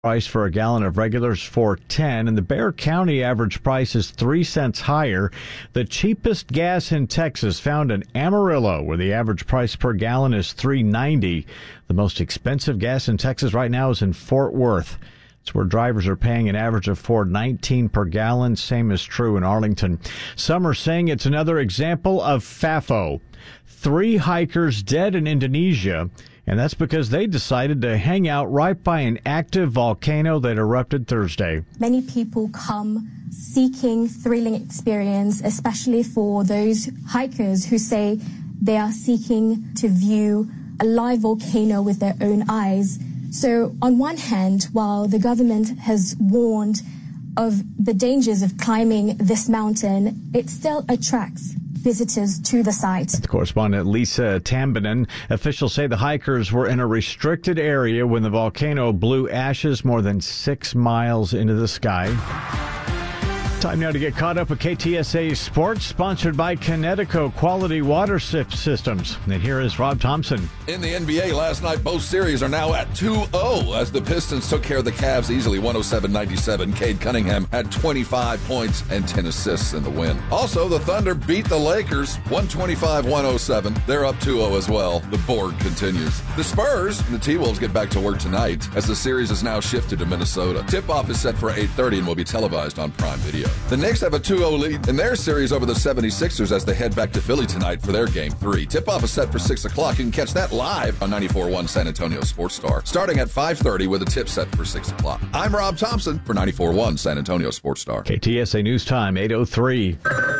Price for a gallon of regular is $4.10, and the Bexar County average price is 3 cents higher. The cheapest gas in Texas found in Amarillo, where the average price per gallon is $3.90. The most expensive gas in Texas right now is in Fort Worth. It's where drivers are paying an average of $4.19 per gallon. Same is true in Arlington. Some are saying it's another example of FAFO. 3 hikers dead in Indonesia, and that's because they decided to hang out right by an active volcano that erupted Thursday. Many people come seeking thrilling experience, especially for those hikers who say they are seeking to view a live volcano with their own eyes. So on one hand, while the government has warned of the dangers of climbing this mountain, it still attracts visitors to the site. Correspondent Lisa Tambinen. Officials say the hikers were in a restricted area when the volcano blew ashes more than 6 miles into the sky. Time now to get caught up with KTSA Sports, sponsored by Connecticut Quality Water Systems. And here is Rob Thompson. In the NBA last night, both series are now at 2-0 as the Pistons took care of the Cavs easily, 107-97. Cade Cunningham had 25 points and 10 assists in the win. Also, the Thunder beat the Lakers, 125-107. They're up 2-0 as well. The board continues. The Spurs and the T-Wolves get back to work tonight as the series is now shifted to Minnesota. Tip-off is set for 8:30 and will be televised on Prime Video. The Knicks have a 2-0 lead in their series over the 76ers as they head back to Philly tonight for their Game 3. Tip-off is set for 6 o'clock. You can catch that live on 94.1 San Antonio Sports Star, starting at 5:30 with a tip set for 6 o'clock. I'm Rob Thompson for 94.1 San Antonio Sports Star. KTSA News Time, 8:03.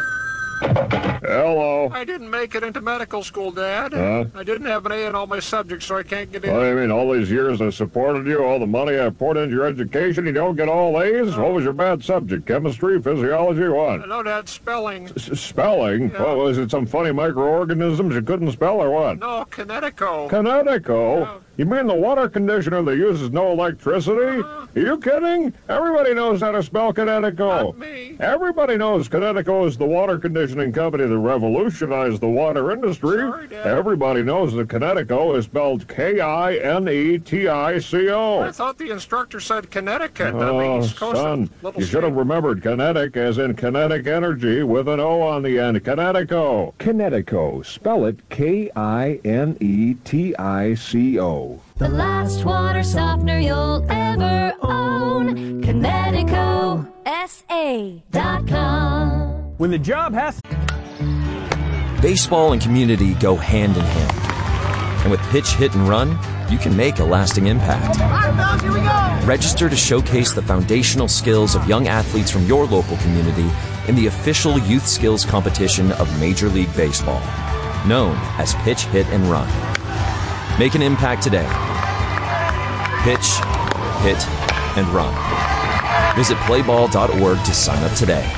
Hello. I didn't make it into medical school, Dad. I didn't have an A in all my subjects, so I can't get in. What do you mean, all these years I supported you, all the money I poured into your education, you don't get all A's? What was your bad subject? Chemistry, physiology, what? No, Dad, spelling. Spelling? Yeah. What, was it some funny microorganisms you couldn't spell or what? No, Connecticut. Connecticut? Yeah. You mean the water conditioner that uses no electricity? Are you kidding? Everybody knows how to spell Connecticut. Not me. Everybody knows Connecticut is the water conditioning company that revolutionized the water industry. Sorry, Dad. Everybody knows that Connecticut is spelled Kinetico. I thought the instructor said Connecticut. That Oh, means Coast son, Little you should have state. remembered kinetic as in kinetic energy with an O on the end. Connecticut. Kinetico. Spell it Kinetico. The last water softener you'll ever own. Connecticut. SA.com. When the job has... Baseball and community go hand in hand. And with Pitch, Hit, and Run, you can make a lasting impact. Here we go! Register to showcase the foundational skills of young athletes from your local community in the official youth skills competition of Major League Baseball, known as Pitch, Hit, and Run. Make an impact today. Pitch, hit, and run. Visit playball.org to sign up today.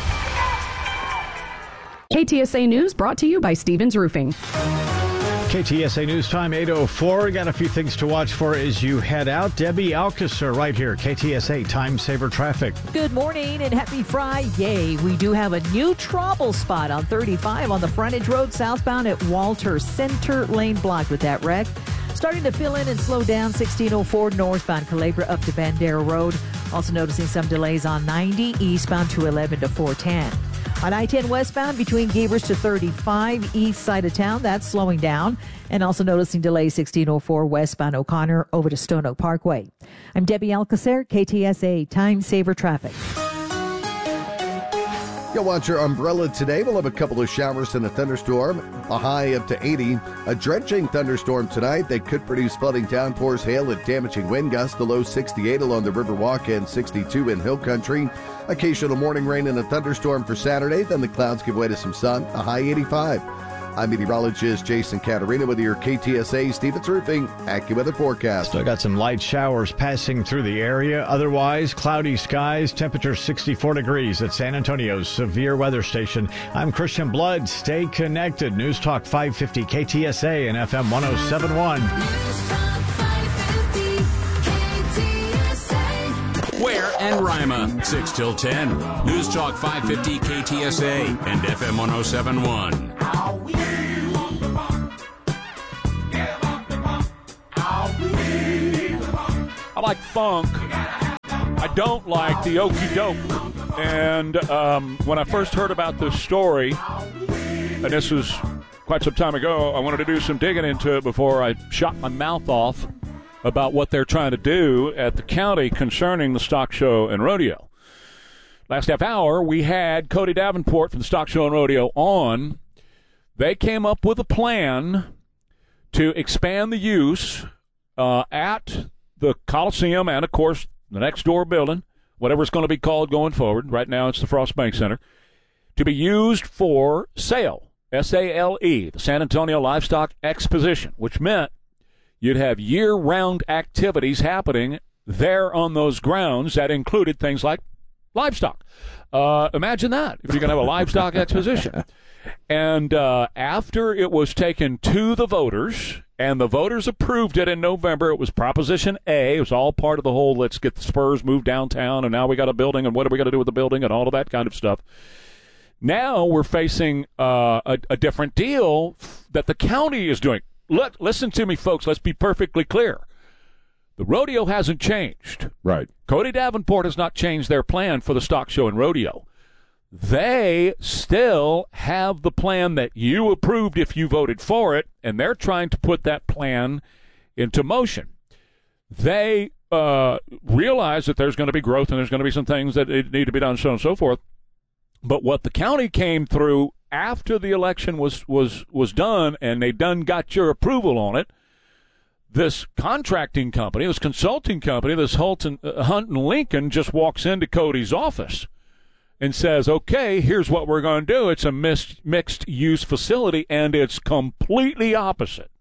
KTSA News brought to you by Stevens Roofing. KTSA News Time, 8:04. We got a few things to watch for as you head out. Debbie Alcacer right here, KTSA Time Saver Traffic. Good morning and happy Friday. We do have a new trouble spot on 35 on the frontage road southbound at Walter. Center lane blocked with that wreck. Starting to fill in and slow down 1604 northbound Calabria up to Bandera Road. Also noticing some delays on 90 eastbound to 11 to 410. On I-10 westbound between Gabers to 35 east side of town, that's slowing down. And also noticing delays 1604 westbound O'Connor over to Stone Oak Parkway. I'm Debbie Alcacer, KTSA Time Saver Traffic. You'll want your umbrella today. We'll have a couple of showers and a thunderstorm, a high up to 80. A drenching thunderstorm tonight that could produce flooding downpours, hail, and damaging wind gusts. The low 68 along the Riverwalk and 62 in Hill Country. Occasional morning rain and a thunderstorm for Saturday. Then the clouds give way to some sun, a high 85. I'm meteorologist Jason Caterina with your KTSA Stevens Roofing AccuWeather forecast. Still got some light showers passing through the area. Otherwise, cloudy skies, temperature 64 degrees at San Antonio's severe weather station. I'm Christian Blood. Stay connected. News Talk 550 KTSA and FM 107.1. Ware and Rima, 6 till 10. News Talk 550 KTSA and FM 107.1. I like funk. I don't like the okey doke. And when I first heard about this story, and this was quite some time ago, I wanted to do some digging into it before I shot my mouth off about what they're trying to do at the county concerning the stock show and rodeo. Last half hour, we had Cody Davenport from the Stock Show and Rodeo on. They came up with a plan to expand the use at the Coliseum and, of course, the next door building, whatever it's going to be called going forward. Right now it's the Frost Bank Center, to be used for sale, SALE, the San Antonio Livestock Exposition, which meant you'd have year-round activities happening there on those grounds that included things like livestock. Imagine that, if you're going to have a livestock exposition. And after it was taken to the voters, and the voters approved it in November, it was Proposition A. It was all part of the whole let's get the Spurs moved downtown, and now we got a building, and what are we going to do with the building, and all of that kind of stuff. Now we're facing a different deal that the county is doing. Listen to me, folks. Let's be perfectly clear. The rodeo hasn't changed. Right. Cody Davenport has not changed their plan for the stock show and rodeo. They still have the plan that you approved if you voted for it, and they're trying to put that plan into motion. They realize that there's going to be growth and there's going to be some things that need to be done, so on and so forth. But what the county came through after the election was done, and they done got your approval on it, this contracting company, this consulting company, this Hunt and Lincoln just walks into Cody's office and says, okay, here's what we're going to do. It's a mixed-use facility, and it's completely opposite,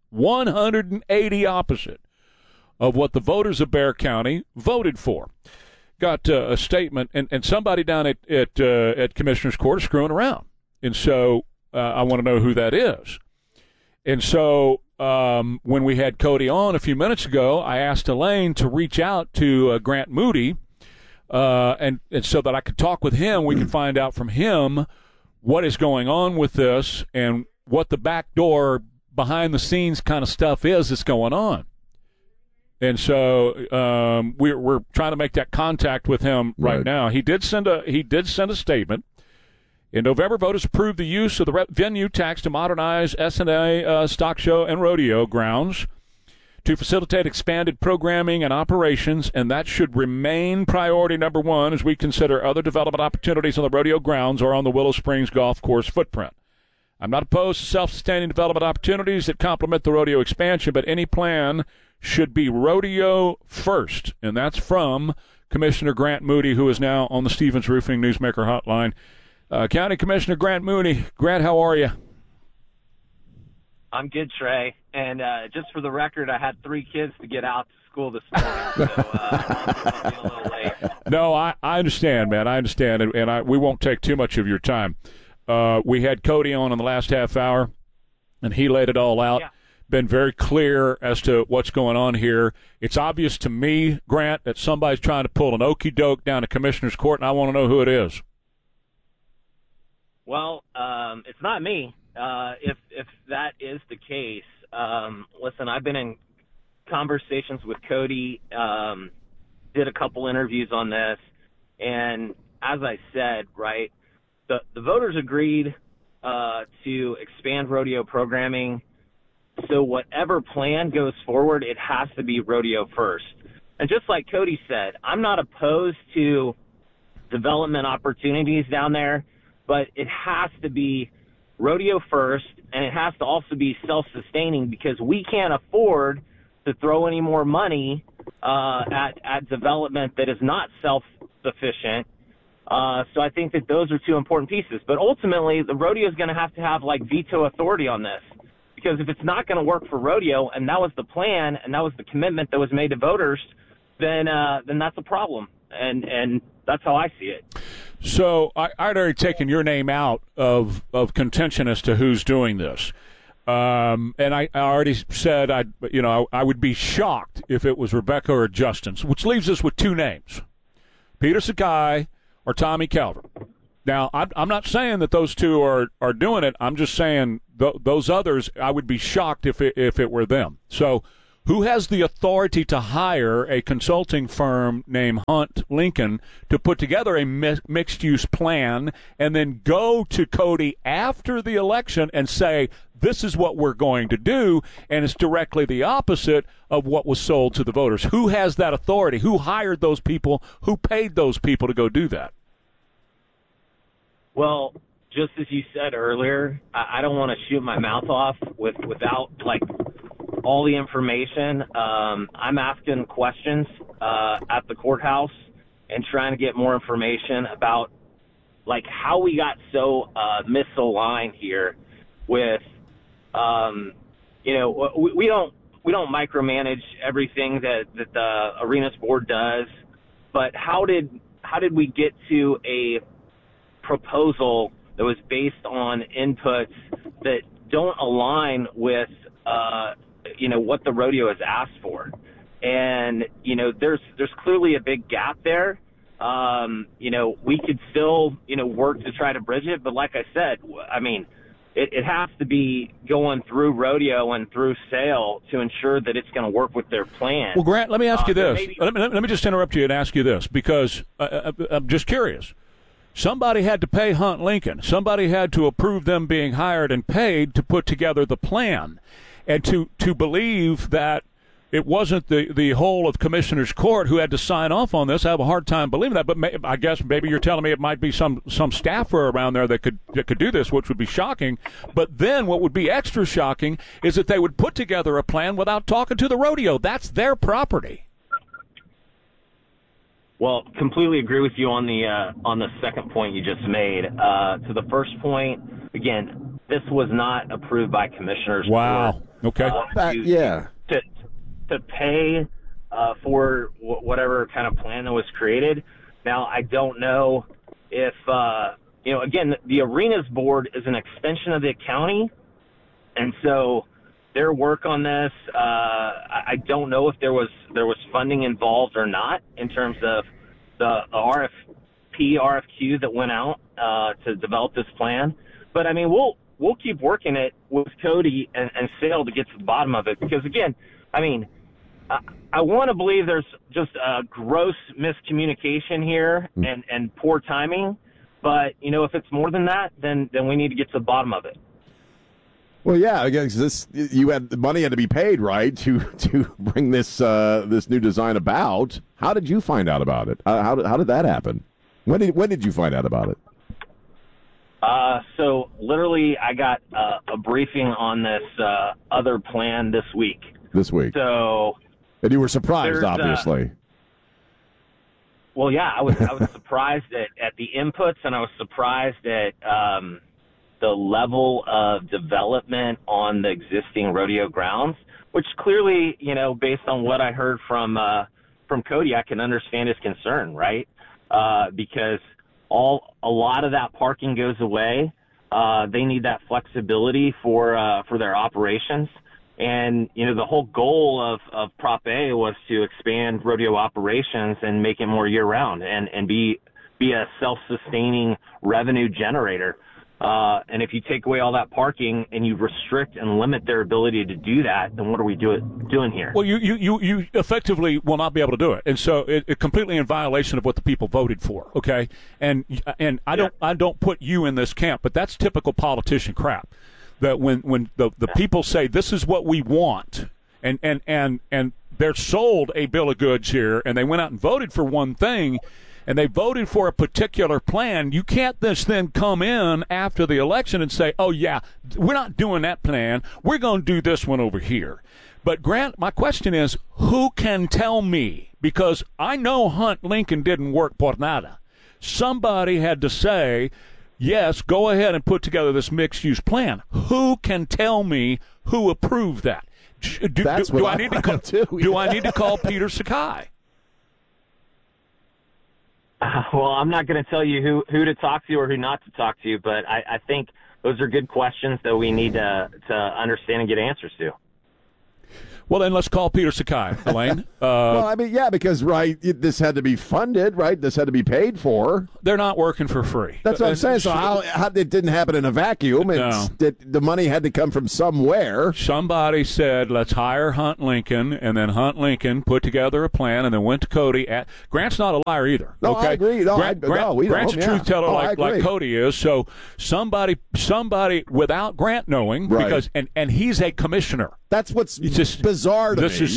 180 opposite of what the voters of Bexar County voted for. Got a statement, and somebody down at Commissioner's Court is screwing around. And so I want to know who that is. And so when we had Cody on a few minutes ago, I asked Elaine to reach out to Grant Moody, and so that I could talk with him. We could find out from him what is going on with this and what the backdoor, behind-the-scenes kind of stuff is that's going on. And so we're trying to make that contact with him right now. He did send a statement. In November, voters approved the use of the venue tax to modernize SNA stock show and rodeo grounds to facilitate expanded programming and operations, and that should remain priority number one as we consider other development opportunities on the rodeo grounds or on the Willow Springs Golf Course footprint. I'm not opposed to self-sustaining development opportunities that complement the rodeo expansion, but any plan should be rodeo first, and that's from Commissioner Grant Moody, who is now on the Stevens Roofing Newsmaker Hotline. County Commissioner Grant Moody. Grant, how are you? I'm good, Trey. And just for the record, I had 3 kids to get out to school this morning, so I'll be a little late. No, I understand, man. I understand, and we won't take too much of your time. We had Cody on in the last half hour, and he laid it all out. Yeah. Been very clear as to what's going on here. It's obvious to me, Grant, that somebody's trying to pull an okey doke down to Commissioner's Court, and I want to know who it is. Well, it's not me. If that is the case, listen, I've been in conversations with Cody, did a couple interviews on this, and as I said, right, the voters agreed to expand rodeo programming. So whatever plan goes forward, it has to be rodeo first. And just like Cody said, I'm not opposed to development opportunities down there, but it has to be rodeo first, and it has to also be self-sustaining because we can't afford to throw any more money at development that is not self-sufficient. So I think that those are 2 important pieces. But ultimately, the rodeo is going to have like veto authority on this. Because if it's not going to work for rodeo, and that was the plan, and that was the commitment that was made to voters, then that's a problem, and that's how I see it. So I'd already taken your name out of contention as to who's doing this, and I already said I would be shocked if it was Rebecca or Justin, which leaves us with 2 names: Peter Sakai or Tommy Calvert. Now, I'm not saying that those 2 are doing it. I'm just saying those others, I would be shocked if it were them. So Who has the authority to hire a consulting firm named Hunt Lincoln to put together a mixed-use plan and then go to Cody after the election and say, this is what we're going to do, and it's directly the opposite of what was sold to the voters? Who has that authority? Who hired those people? Who paid those people to go do that? Well, just as you said earlier, I don't want to shoot my mouth off without, like, all the information. I'm asking questions at the courthouse and trying to get more information about, like, how we got so misaligned here with, we don't micromanage everything that the Arenas board does, but how did we get to a proposal that was based on inputs that don't align with what the rodeo has asked for? And there's clearly a big gap there. We could still work to try to bridge it, but like I said, I mean, it has to be going through rodeo and through sale to ensure that it's going to work with their plan. Well, Grant, let me ask you this. Let me just interrupt you and ask you this, because I'm just curious. Somebody had to pay Hunt Lincoln. Somebody had to approve them being hired and paid to put together the plan. And to believe that it wasn't the whole of Commissioner's Court who had to sign off on this, I have a hard time believing that. But I guess maybe you're telling me it might be some staffer around there that could do this, which would be shocking. But then what would be extra shocking is that they would put together a plan without talking to the rodeo. That's their property. Well, completely agree with you on the second point you just made. To the first point, again, this was not approved by Commissioner's Court. Okay. To pay for whatever kind of plan that was created. Now, I don't know if again, the Arenas board is an extension of the county, and so their work on this, I don't know if there was funding involved or not in terms of the RFQ that went out to develop this plan. But I mean, we'll keep working it with Cody and Sale to get to the bottom of it, because again, I mean, I want to believe there's just a gross miscommunication here and poor timing. But if it's more than that, then we need to get to the bottom of it. Well, yeah, again, the money had to be paid, right, to bring this new design about. How did you find out about it? How did that happen? When did you find out about it? So literally, I got a briefing on this other plan this week. So, and you were surprised, obviously. Well, yeah, I was surprised at the inputs, and I was surprised at the level of development on the existing rodeo grounds, which clearly, based on what I heard from Cody, I can understand his concern, right? Because a lot of that parking goes away. They need that flexibility for their operations. And, the whole goal of Prop A was to expand rodeo operations and make it more year-round and be a self-sustaining revenue generator. And if you take away all that parking and you restrict and limit their ability to do that, then what are we doing here? Well, you effectively will not be able to do it, and so it completely in violation of what the people voted for. Okay, and I don't put you in this camp, but that's typical politician crap. That when the people say this is what we want, and they're sold a bill of goods here, and they went out and voted for one thing, and they voted for a particular plan, you can't then come in after the election and say, oh, yeah, we're not doing that plan. We're going to do this one over here. But, Grant, my question is, who can tell me? Because I know Hunt Lincoln didn't work por nada. Somebody had to say, yes, go ahead and put together this mixed-use plan. Who can tell me who approved that? Do I need to call Peter Sakai? Well, I'm not going to tell you who to talk to or who not to talk to, but I think those are good questions that we need to understand and get answers to. Well, then let's call Peter Sakai, Elaine. Well, I mean, yeah, because, right, this had to be funded, right? This had to be paid for. They're not working for free. That's what I'm saying. So how it didn't happen in a vacuum. No. The money had to come from somewhere. Somebody said, let's hire Hunt Lincoln, and then Hunt Lincoln put together a plan and then went to Cody. Grant's not a liar either. No, okay? I agree. No, Grant's a truth teller like Cody is. So somebody without Grant knowing, right. because and he's a commissioner. That's what's just bizarre to me. This is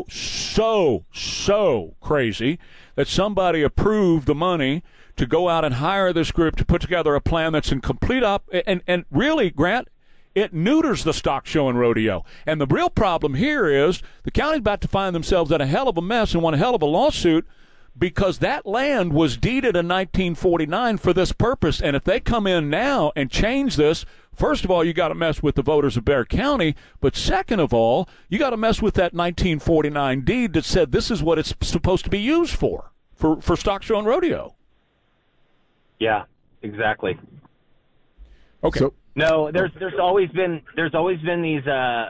so crazy that somebody approved the money to go out and hire this group to put together a plan that's in complete and really, Grant, it neuters the stock show and rodeo. And the real problem here is the county's about to find themselves in a hell of a mess and want a hell of a lawsuit because that land was deeded in 1949 for this purpose. And if they come in now and change this, first of all, you got to mess with the voters of Bexar County. But second of all, you got to mess with that 1949 deed that said this is what it's supposed to be used for stock show and rodeo. Yeah, exactly. Okay. So, no, there's always been these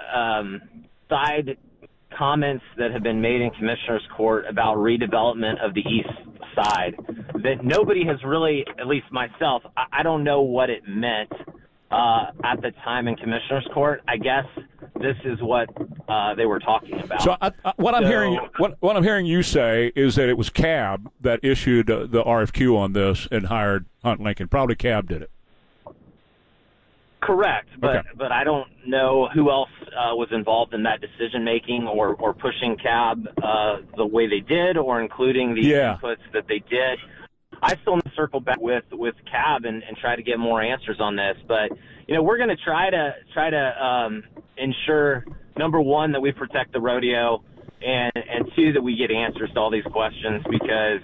side comments that have been made in Commissioner's Court about redevelopment of the east side that nobody has really, at least myself, I don't know what it meant at the time in Commissioner's Court. I guess this is what they were talking about. So what I'm hearing you say is that it was CAB that issued the RFQ on this and hired Hunt Lincoln. Probably CAB did it. Correct, but I don't know who else was involved in that decision making or pushing CAB the way they did, or including the inputs that they did. I still need to circle back with CAB and try to get more answers on this, but we're going to try to ensure, number one, that we protect the rodeo, and two, that we get answers to all these questions, because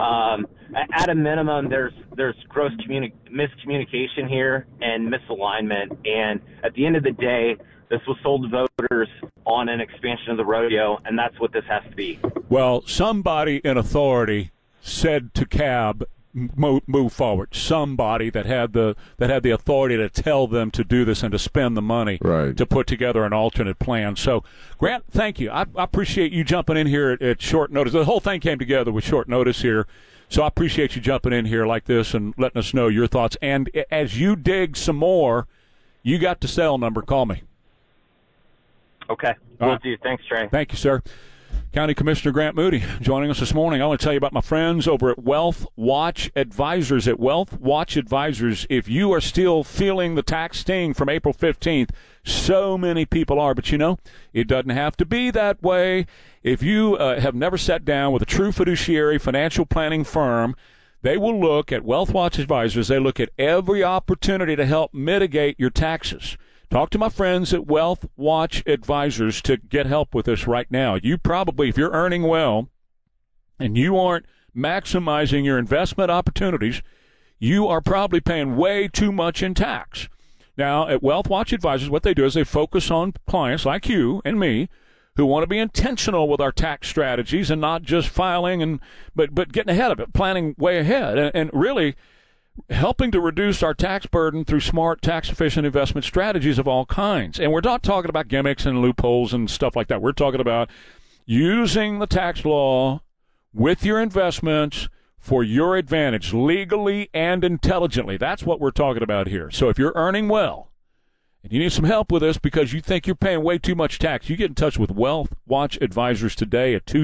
at a minimum there's gross miscommunication here and misalignment, and at the end of the day, this was sold to voters on an expansion of the rodeo, and that's what this has to be. Well, somebody in authority said to CAB, move forward. Somebody that had the authority to tell them to do this and to spend the money to put together an alternate plan. So, Grant, thank you. I appreciate you jumping in here at short notice. The whole thing came together with short notice here. So I appreciate you jumping in here like this and letting us know your thoughts. And as you dig some more, you got the cell number. Call me. Okay. Will do. Thanks, Trey. Thank you, sir. County Commissioner Grant Moody joining us this morning. I want to tell you about my friends over at Wealth Watch Advisors. At Wealth Watch Advisors, if you are still feeling the tax sting from April 15th, so many people are, but it doesn't have to be that way. If you have never sat down with a true fiduciary financial planning firm, they will look at Wealth Watch Advisors. They look at every opportunity to help mitigate your taxes. Talk to my friends at Wealth Watch Advisors to get help with this right now. You probably, if you're earning well and you aren't maximizing your investment opportunities, you are probably paying way too much in tax. Now, at Wealth Watch Advisors, what they do is they focus on clients like you and me who want to be intentional with our tax strategies and not just filing but getting ahead of it, planning way ahead, and really helping to reduce our tax burden through smart, tax-efficient investment strategies of all kinds. And we're not talking about gimmicks and loopholes and stuff like that. We're talking about using the tax law with your investments for your advantage, legally and intelligently. That's what we're talking about here. So if you're earning well, and you need some help with this because you think you're paying way too much tax, you get in touch with Wealth Watch Advisors today at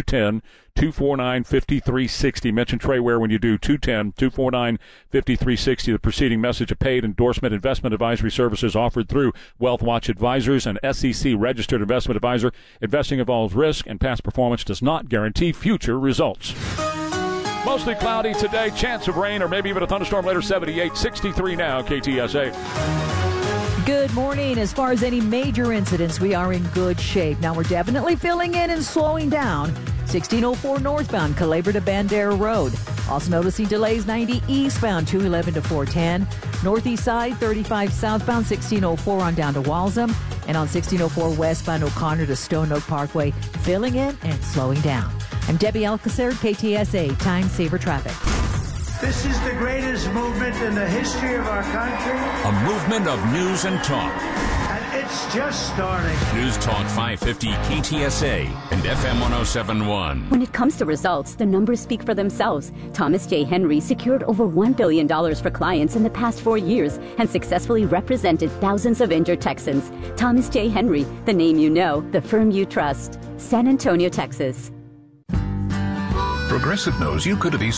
210-249-5360. Mention Trey Ware when you do, 210-249-5360. The preceding message, a paid endorsement. Investment advisory services offered through Wealth Watch Advisors, an SEC-registered investment advisor. Investing involves risk, and past performance does not guarantee future results. Mostly cloudy today, chance of rain or maybe even a thunderstorm later, 78, 63 now, KTSA. Good morning. As far as any major incidents, we are in good shape. Now we're definitely filling in and slowing down. 1604 northbound, Calabar to Bandera Road. Also noticing delays 90 eastbound, 211 to 410. Northeast side, 35 southbound, 1604 on down to Walsham. And on 1604 westbound, O'Connor to Stone Oak Parkway, filling in and slowing down. I'm Debbie Alcacer, KTSA Time Saver Traffic. This is the greatest movement in the history of our country. A movement of news and talk. And it It's just starting. News Talk 550 KTSA and FM 1071. When it comes to results, the numbers speak for themselves. Thomas J. Henry secured over $1 billion for clients in the past 4 years and successfully represented thousands of injured Texans. Thomas J. Henry, the name you know, the firm you trust. San Antonio, Texas. Progressive knows you could have easily